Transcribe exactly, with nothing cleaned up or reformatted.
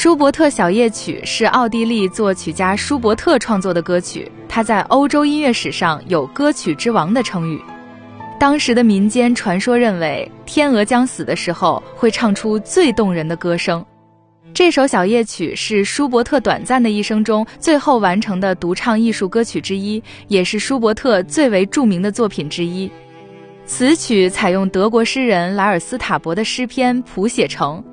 舒伯特小夜曲是奥地利作曲家舒伯特创作的歌曲，他在欧洲音乐史上有歌曲之王的称誉。当时的民间传说认为，天鹅将死的时候会唱出最动人的歌声。这首小夜曲是舒伯特短暂的一生中最后完成的独唱艺术歌曲之一，也是舒伯特最为著名的作品之一。此曲采用德国诗人莱尔斯塔伯的诗篇谱写成，